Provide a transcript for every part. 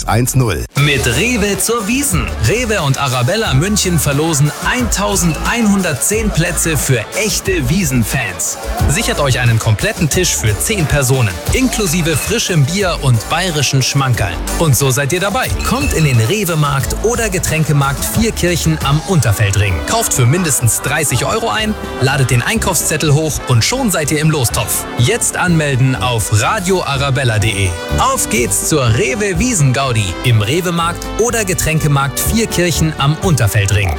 110. Mit Rewe zur Wiesn. Rewe und Arabella München verlosen 1110 Plätze für echte Wiesn-Fans. Sichert euch einen kompletten Tisch für 10 Personen, inklusive frischem Bier und bayerischen Schmankerl. Und so seid ihr dabei. Kommt in den Rewe-Markt oder Getränkemarkt Vierkirchen am Unterfeldring. Kauft für mindestens 30 € ein, ladet den Einkaufszettel hoch und schon seid ihr im Lostopf. Jetzt anmelden auf radioarabella.de. Auf geht's zur Rewe Wiesn-Gaudi im Rewe-Markt oder Getränkemarkt Vierkirchen am Unterfeldring.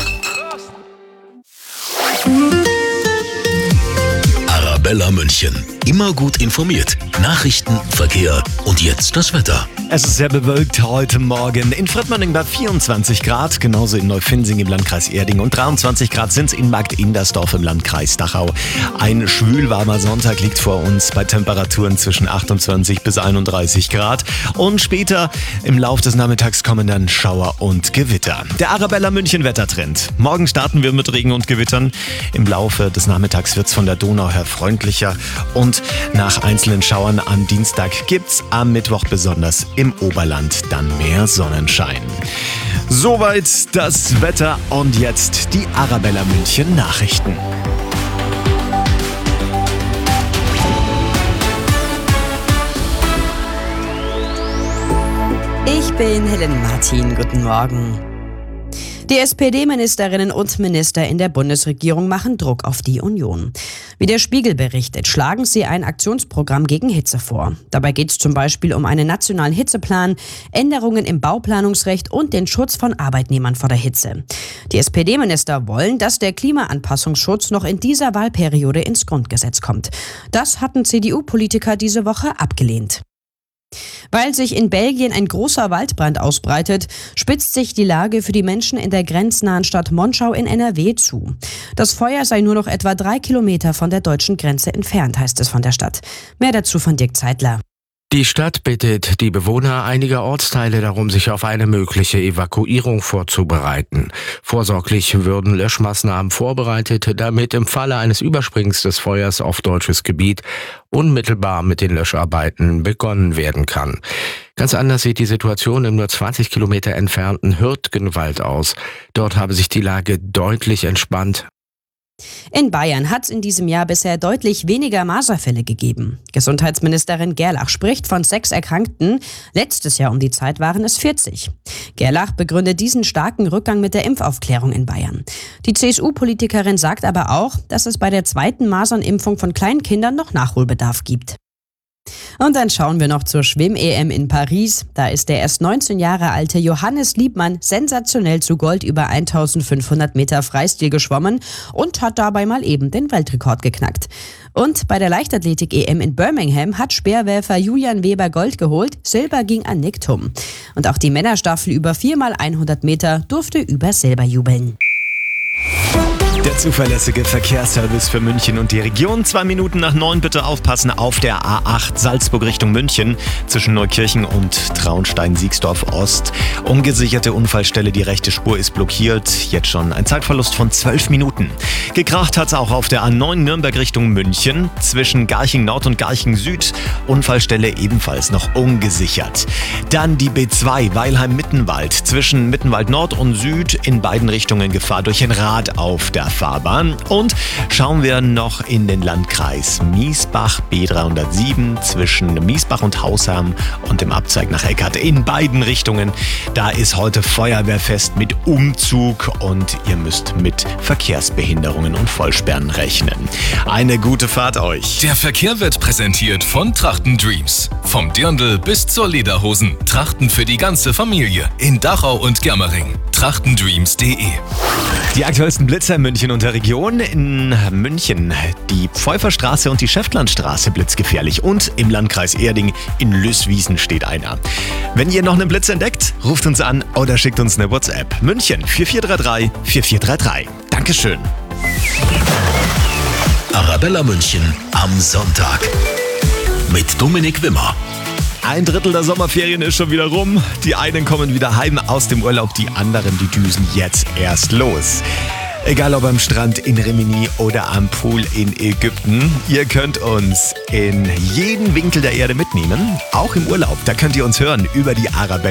Arabella München. Immer gut informiert. Nachrichten, Verkehr und jetzt das Wetter. Es ist sehr bewölkt heute Morgen. In Fröttmanning bei 24 Grad, genauso in Neufinsing im Landkreis Erding und 23 Grad sind es in Markt Indersdorf im Landkreis Dachau. Ein schwülwarmer Sonntag liegt vor uns bei Temperaturen zwischen 28 bis 31 Grad. Und später im Lauf des Nachmittags kommen dann Schauer und Gewitter. Der Arabella München Wettertrend. Morgen starten wir mit Regen und Gewittern. Im Laufe des Nachmittags wird es von der Donau her freundlicher und nach einzelnen Schauern am Dienstag gibt's am Mittwoch besonders im Oberland dann mehr Sonnenschein. Soweit das Wetter und jetzt die Arabella München Nachrichten. Ich bin Helene Martin. Guten Morgen. Die SPD-Ministerinnen und Minister in der Bundesregierung machen Druck auf die Union. Wie der Spiegel berichtet, schlagen sie ein Aktionsprogramm gegen Hitze vor. Dabei geht es zum Beispiel um einen nationalen Hitzeplan, Änderungen im Bauplanungsrecht und den Schutz von Arbeitnehmern vor der Hitze. Die SPD-Minister wollen, dass der Klimaanpassungsschutz noch in dieser Wahlperiode ins Grundgesetz kommt. Das hatten CDU-Politiker diese Woche abgelehnt. Weil sich in Belgien ein großer Waldbrand ausbreitet, spitzt sich die Lage für die Menschen in der grenznahen Stadt Monschau in NRW zu. Das Feuer sei nur noch etwa 3 Kilometer von der deutschen Grenze entfernt, heißt es von der Stadt. Mehr dazu von Dirk Zeitler. Die Stadt bittet die Bewohner einiger Ortsteile darum, sich auf eine mögliche Evakuierung vorzubereiten. Vorsorglich würden Löschmaßnahmen vorbereitet, damit im Falle eines Übersprings des Feuers auf deutsches Gebiet unmittelbar mit den Löscharbeiten begonnen werden kann. Ganz anders sieht die Situation im nur 20 Kilometer entfernten Hürtgenwald aus. Dort habe sich die Lage deutlich entspannt. In Bayern hat es in diesem Jahr bisher deutlich weniger Maserfälle gegeben. Gesundheitsministerin Gerlach spricht von 6 Erkrankten. Letztes Jahr um die Zeit waren es 40. Gerlach begründet diesen starken Rückgang mit der Impfaufklärung in Bayern. Die CSU-Politikerin sagt aber auch, dass es bei der zweiten Masernimpfung von kleinen Kindern noch Nachholbedarf gibt. Und dann schauen wir noch zur Schwimm-EM in Paris. Da ist der erst 19 Jahre alte Johannes Liebmann sensationell zu Gold über 1500 Meter Freistil geschwommen und hat dabei mal eben den Weltrekord geknackt. Und bei der Leichtathletik-EM in Birmingham hat Speerwerfer Julian Weber Gold geholt, Silber ging an Nick Thum. Und auch die Männerstaffel über 4x100 Meter durfte über Silber jubeln. Der zuverlässige Verkehrsservice für München und die Region. 2 Minuten nach 9 bitte aufpassen auf der A8 Salzburg Richtung München zwischen Neukirchen und Traunstein-Siegsdorf Ost. Ungesicherte Unfallstelle, die rechte Spur ist blockiert. Jetzt schon ein Zeitverlust von 12 Minuten. Gekracht hat es auch auf der A9 Nürnberg Richtung München zwischen Garching Nord und Garching Süd. Unfallstelle ebenfalls noch ungesichert. Dann die B2 Weilheim-Mittenwald zwischen Mittenwald Nord und Süd in beiden Richtungen Gefahr durch ein Rad auf der Fahrbahn. Und schauen wir noch in den Landkreis Miesbach, B307 zwischen Miesbach und Hausheim und dem Abzweig nach Eckert in beiden Richtungen. Da ist heute Feuerwehrfest mit Umzug und ihr müsst mit Verkehrsbehinderungen und Vollsperren rechnen. Eine gute Fahrt euch. Der Verkehr wird präsentiert von Trachten Dreams. Vom Dirndl bis zur Lederhosen. Trachten für die ganze Familie. In Dachau und Germering. trachtendreams.de. Die aktuellsten Blitzer in München und der Region. In München die Pfeuferstraße und die Schäftlandstraße blitzgefährlich. Und im Landkreis Erding in Lüßwiesen steht einer. Wenn ihr noch einen Blitz entdeckt, ruft uns an oder schickt uns eine WhatsApp. München 4433 4433. Dankeschön. Arabella München am Sonntag. Mit Dominik Wimmer. Ein Drittel der Sommerferien ist schon wieder rum. Die einen kommen wieder heim aus dem Urlaub, die anderen, die düsen jetzt erst los. Egal ob am Strand in Rimini oder am Pool in Ägypten, ihr könnt uns in jeden Winkel der Erde mitnehmen, auch im Urlaub. Da könnt ihr uns hören über die Arabella